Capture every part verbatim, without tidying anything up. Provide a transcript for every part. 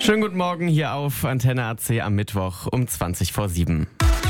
Schönen guten Morgen hier auf Antenne A C am Mittwoch um zwanzig vor sieben.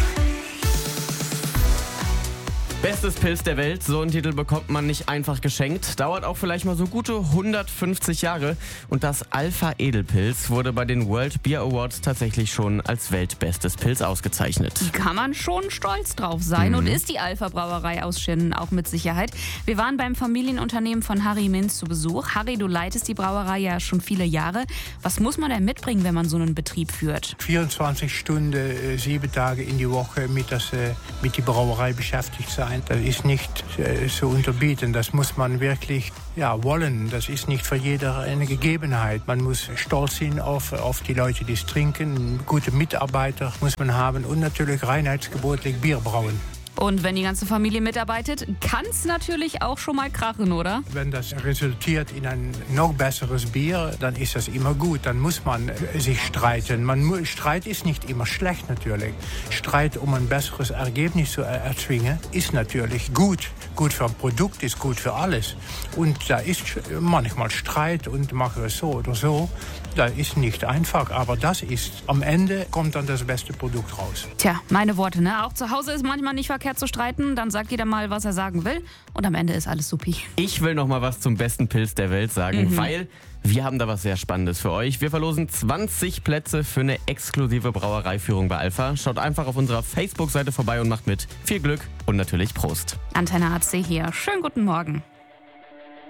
Bestes Pilz der Welt, so einen Titel bekommt man nicht einfach geschenkt. Dauert auch vielleicht mal so gute hundertfünfzig Jahre. Und das Alpha Edelpilz wurde bei den World Beer Awards tatsächlich schon als weltbestes Pilz ausgezeichnet. Kann man schon stolz drauf sein Mhm. und ist die Alpha Brauerei aus Schinnen auch mit Sicherheit. Wir waren beim Familienunternehmen von Harry Minz zu Besuch. Harry, du leitest die Brauerei ja schon viele Jahre. Was muss man denn mitbringen, wenn man so einen Betrieb führt? vierundzwanzig Stunden, äh, sieben Tage in die Woche mit, das, äh, mit die Brauerei beschäftigt sein. Das ist nicht äh, zu unterbieten. Das muss man wirklich ja, wollen. Das ist nicht für jeder eine Gegebenheit. Man muss stolz sein auf, auf die Leute, die es trinken. Gute Mitarbeiter muss man haben und natürlich reinheitsgebotlich Bier brauen. Und wenn die ganze Familie mitarbeitet, kann es natürlich auch schon mal krachen, oder? Wenn das resultiert in ein noch besseres Bier, dann ist das immer gut. Dann muss man äh, sich streiten. Man mu- Streit ist nicht immer schlecht natürlich. Streit, um ein besseres Ergebnis zu er- erzwingen, ist natürlich gut. Gut für ein Produkt, ist gut für alles. Und da ist manchmal Streit und machen wir es so oder so. Das ist nicht einfach, aber das ist, am Ende kommt dann das beste Produkt raus. Tja, meine Worte, ne? Auch zu Hause ist manchmal nicht verkehrt zu streiten. Dann sagt jeder mal, was er sagen will. Und am Ende ist alles supi. Ich will noch mal was zum besten Pilz der Welt sagen, Mhm. weil wir haben da was sehr Spannendes für euch. Wir verlosen zwanzig Plätze für eine exklusive Brauereiführung bei Alpha. Schaut einfach auf unserer Facebook-Seite vorbei und macht mit. Viel Glück und natürlich Prost. Antenne A C hier. Schönen guten Morgen.